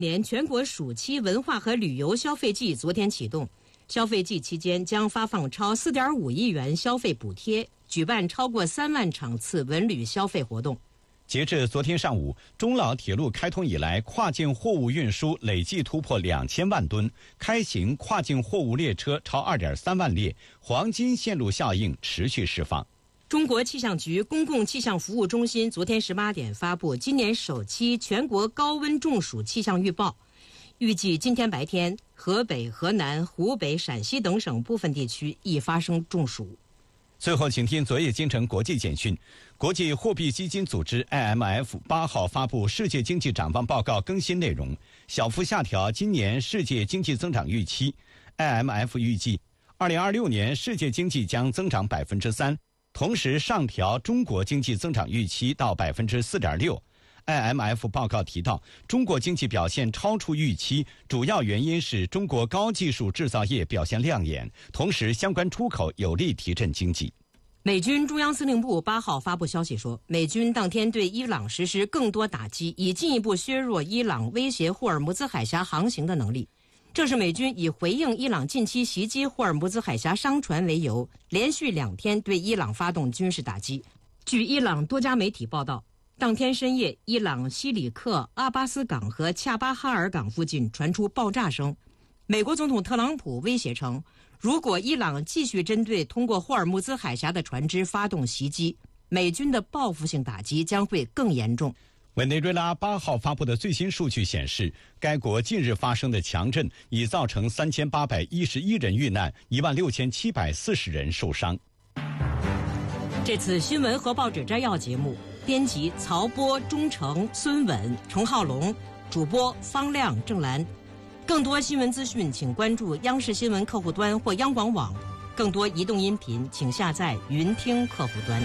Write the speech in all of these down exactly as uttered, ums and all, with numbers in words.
年全国暑期文化和旅游消费季昨天启动，消费季期间将发放超 四点五亿元消费补贴，举办超过三万场次文旅消费活动。 截至昨天上午，中老铁路开通以来，跨境货物运输累计突破两千万吨，开行跨境货物列车超 二点三万列，黄金线路效应持续释放。 中国气象局公共气象服务中心昨天十八点发布今年首期全国高温中暑气象预报，预计今天白天，河北、河南、湖北、陕西等省部分地区易发生中暑。 最后，请听昨夜京城国际简讯。国际货币基金组织 I M F 八号发布世界经济展望报告更新内容，小幅下调今年世界经济增长预期。I M F 预计，二零二六年世界经济将增长百分之三，同时上调中国经济增长预期到百分之四点六。I M F 报告提到，中国经济表现超出预期，主要原因是中国高技术制造业表现亮眼，同时相关出口有力提振经济。 美军中央司令部八号发布消息说，美军当天对伊朗实施更多打击，以进一步削弱伊朗威胁霍尔木兹海峡航行的能力。这是美军以回应伊朗近期袭击霍尔木兹海峡商船为由，连续两天对伊朗发动军事打击。据伊朗多家媒体报道，当天深夜，伊朗西里克阿巴斯港和恰巴哈尔港附近传出爆炸声。美国总统特朗普威胁称，如果伊朗继续针对通过霍尔木兹海峡的船只发动袭击，美军的报复性打击将会更严重。 委内瑞拉八号发布的最新数据显示，该国近日发生的强震已造成三千八百一十一人遇难，一万六千七百四十人受伤。 这次新闻和报纸摘要节目，编辑曹波、钟诚、孙稳、程浩龙，主播方亮、郑兰。更多新闻资讯，请关注央视新闻客户端或央广网。更多移动音频，请下载云听客户端。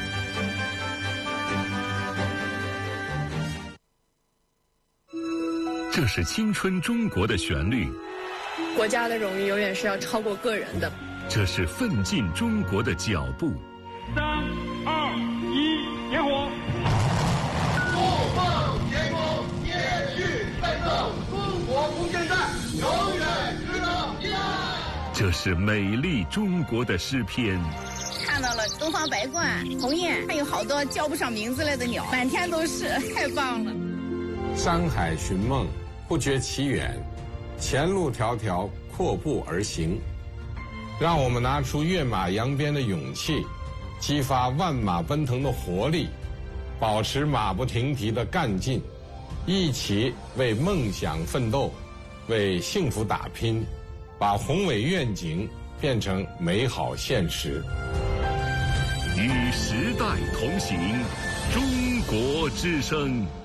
这是青春中国的旋律， 国家的荣誉永远是要超过个人的。 这是奋进中国的脚步。 三二一，点火！ 不放天空，接续奋斗，中国空间站永远值得依赖。 这是美丽中国的诗篇。 看到了东方白鹳、鸿雁，还有好多叫不上名字来的鸟，满天都是，太棒了。 山海寻梦，不觉其远，前路迢迢，阔步而行。让我们拿出跃马扬鞭的勇气，激发万马奔腾的活力，保持马不停蹄的干劲，一起为梦想奋斗，为幸福打拼，把宏伟愿景变成美好现实。 与时代同行，中国之声。